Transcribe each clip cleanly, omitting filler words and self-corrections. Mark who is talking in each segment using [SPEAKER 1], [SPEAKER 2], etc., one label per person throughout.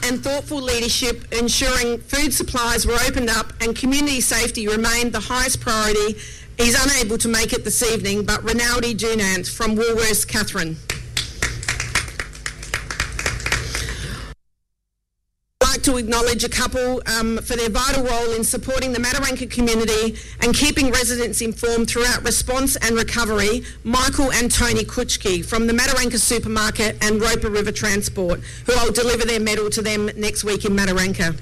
[SPEAKER 1] and thoughtful leadership ensuring food supplies were opened up and community safety remained the highest priority. He's unable to make it this evening, but Rinaldi Dunant from Woolworths, Catherine. I'd like to acknowledge a couple for their vital role in supporting the Mataranka community and keeping residents informed throughout response and recovery. Michael and Tony Kutschke from the Mataranka Supermarket and Roper River Transport, who I'll deliver their medal to them next week in Mataranka.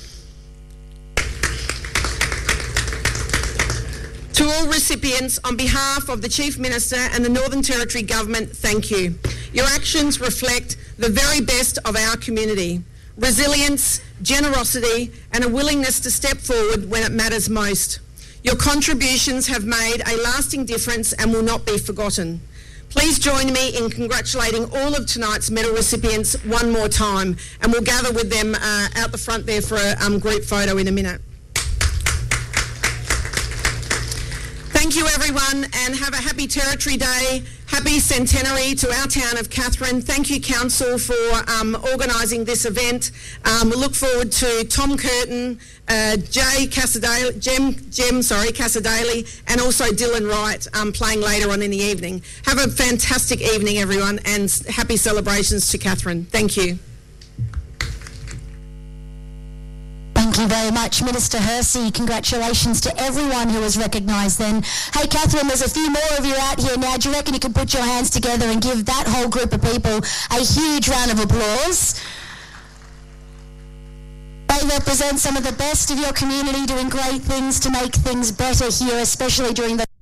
[SPEAKER 1] To all recipients, on behalf of the Chief Minister and the Northern Territory Government, thank you. Your actions reflect the very best of our community. Resilience, generosity and a willingness to step forward when it matters most. Your contributions have made a lasting difference and will not be forgotten. Please join me in congratulating all of tonight's medal recipients one more time, and we'll gather with them out the front there for a group photo in a minute. Thank you everyone, and have a happy Territory Day. Happy centenary to our town of Catherine. Thank you, Council, for organising this event. We look forward to Tom Curtin, Casadale, Casadale, and also Dylan Wright playing later on in the evening. Have a fantastic evening, everyone, and happy celebrations to Catherine. Thank you.
[SPEAKER 2] Thank you very much, Minister Hersey. Congratulations to everyone who was recognised then. Hey, Catherine, there's a few more of you out here now. Do you reckon you could put your hands together and give that whole group of people a huge round of applause? They represent some of the best of your community doing great things to make things better here, especially during the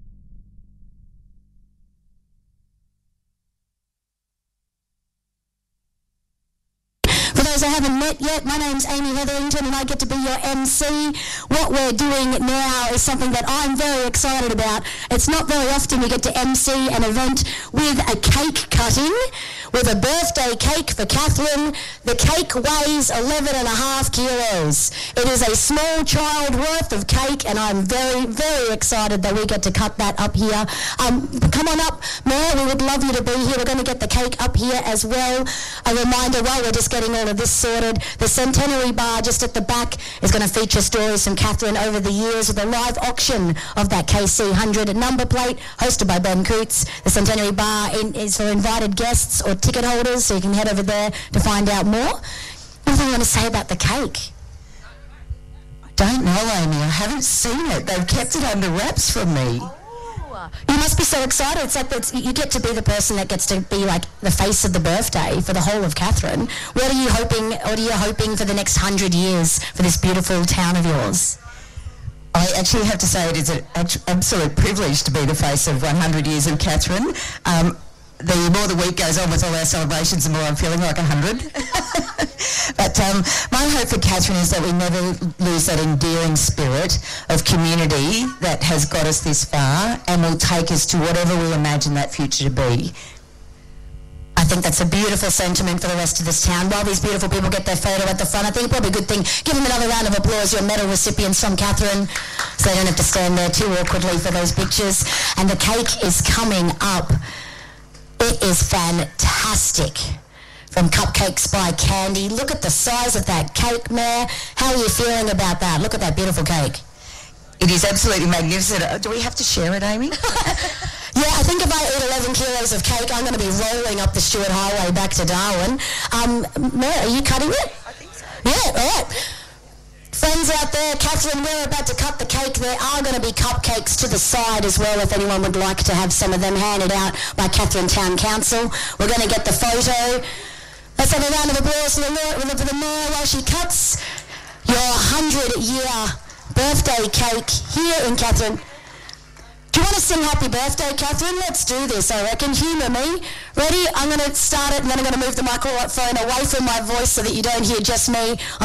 [SPEAKER 2] I haven't met yet. My name's Amy Hetherington and I get to be your MC. What we're doing now is something that I'm very excited about. It's not very often you get to MC an event with a cake cutting, with a birthday cake for Catherine. The cake weighs 11.5 kilos. It is a small child worth of cake, and I'm very, very excited that we get to cut that up here. Come on up, Mayor. We would love you to be here. We're going to get the cake up here as well. A reminder, while we're just getting all of this sorted, the Centenary Bar just at the back is going to feature stories from Catherine over the years with a live auction of that KC 100 number plate hosted by Ben Coots. The Centenary Bar is for invited guests or ticket holders, so you can head over there to find out more. What do you want to say about the cake?
[SPEAKER 3] I don't know, Amy. I haven't seen it. They've kept it under wraps from me.
[SPEAKER 2] You must be so excited. It's like you get to be the person that gets to be like the face of the birthday for the whole of Catherine. What are you hoping for the next 100 years for this beautiful town of yours?
[SPEAKER 3] I actually have to say it is an absolute privilege to be the face of 100 years of Catherine. The more the week goes on with all our celebrations, the more I'm feeling like 100. But my hope for Catherine is that we never lose that endearing spirit of community that has got us this far and will take us to whatever we imagine that future to be.
[SPEAKER 2] I think that's a beautiful sentiment for the rest of this town. While these beautiful people get their photo at the front, I think probably a good thing, give them another round of applause, your medal recipients from Catherine, so they don't have to stand there too awkwardly for those pictures. And the cake is coming up. It is fantastic. From Cupcakes by Candy. Look at the size of that cake, Mayor. How are you feeling about that? Look at that beautiful cake.
[SPEAKER 3] It is absolutely magnificent. Do we have to share it, Amy?
[SPEAKER 2] Yeah, I think if I eat 11 kilos of cake, I'm going to be rolling up the Stuart Highway back to Darwin. Mayor, are you cutting it?
[SPEAKER 3] I think so.
[SPEAKER 2] Yeah, all right. Friends out there, Catherine, we're about to cut the cake. There are going to be cupcakes to the side as well if anyone would like to have some of them handed out by Catherine Town Council. We're going to get the photo. Let's have a round of applause for the Mayor while she cuts your 100-year birthday cake here in Catherine. Do you want to sing happy birthday, Catherine? Let's do this, I reckon. Humour me. Ready? I'm going to start it and then I'm going to move the microphone away from my voice so that you don't hear just me.